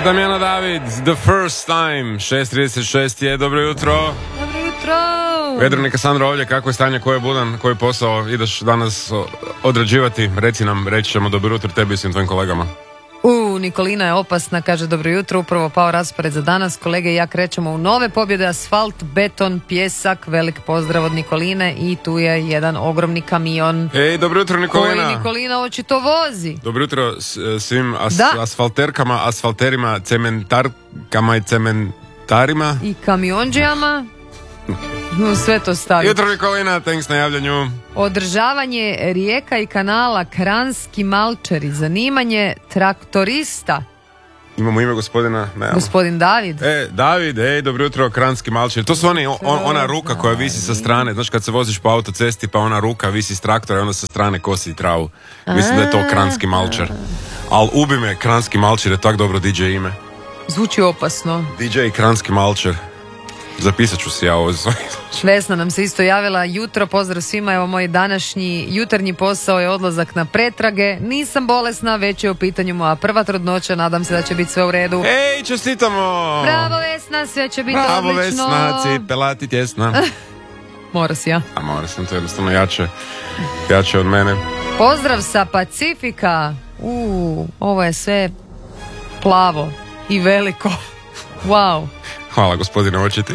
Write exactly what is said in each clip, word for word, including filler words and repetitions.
Damjana David, The First Time, šest trideset šest je, dobro jutro. Dobro jutro. Vedrnika Sandra ovdje, kako je stanje, ko je budan, koji posao ideš danas odrađivati, reci nam, reći ćemo dobro jutro tebi i svim tvojim kolegama. U, Nikolina je opasna, kaže dobro jutro, upravo pao raspored za danas, kolege i ja krećemo u nove pobjede, asfalt, beton, pjesak, velik pozdrav od Nikoline i tu je jedan ogromni kamion. Ej, dobro jutro Nikolina. Koji Nikolina očito vozi. Dobro jutro svim as, asfalterkama, asfalterima, cementarkama i cementarima. I kamionđijama. Sve to staviti. Jutro Nikolina, thanks na javljanju. Održavanje rijeka i kanala, Kranski Malčeri, zanimanje traktorista. Imamo ime gospodina? Ne, Gospodin David. E, David, ej, dobro jutro, Kranski Malčeri. To su oni, on, ona ruka koja visi sa strane. Znaš kad se voziš po autocesti pa ona ruka visi s traktora i onda sa strane kosi travu. Mislim da je to Kranski Malčer. Al ubi me, Kranski Malčer je tak dobro D J ime. Zvuči opasno. D J Kranski Malčer. Zapisat ću si ja ovo. Vesna nam se isto javila, jutro, pozdrav svima, evo moj današnji jutarnji posao je odlazak na pretrage, nisam bolesna, već je u pitanju moja prva trudnoća, nadam se da će biti sve u redu. Ej, čestitamo! Bravo Vesna, sve će biti Bravo, odlično. Bravo Vesna, cipelati tjesna. Mora si ja. A mora sam, to je jednostavno jače, jače od mene. Pozdrav sa Pacifika. Uuu, ovo je sve plavo i veliko. Wow. Hvala gospodine očiti.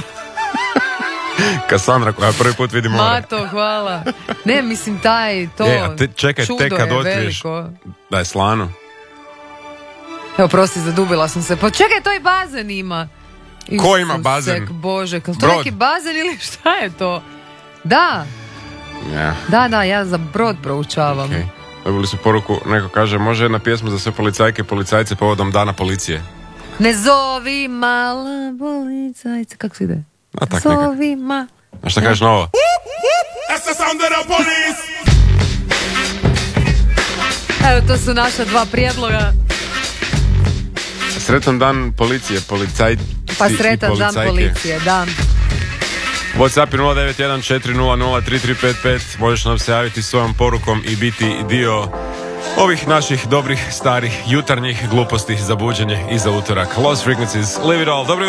Kassandra koja prvi put vidi more. Mato, hvala. Ne, mislim taj, to e, a te, čekaj, čudo te kad je otkriješ veliko. Da je slano. Evo, prosti, zadubila sam se. Pa čekaj, to i bazen ima. Ko ima bazen? Sek, Bože, kao to Brod. neki bazen ili šta je to? Da. Yeah. Da, da, ja za brod proučavam. Okay. Dobili su poruku, neko kaže, može jedna pjesma za sve policajke i policajce povodom dana policije. Ne zovi mala policajca. Kako se ide? A tak zovi ma... A šta kažeš na ovo? Evo, to su naša dva prijedloga. Sretan dan policije, policajci Pa sretan i dan policije, da. WhatsApp nula devet jedan četiri nula nula tri tri pet pet. Možeš nam se javiti svojom porukom i biti dio ovih naših dobrih, starih, jutarnjih gluposti za buđenje i za utorak. Lost Frequencies, Live It All. Dobro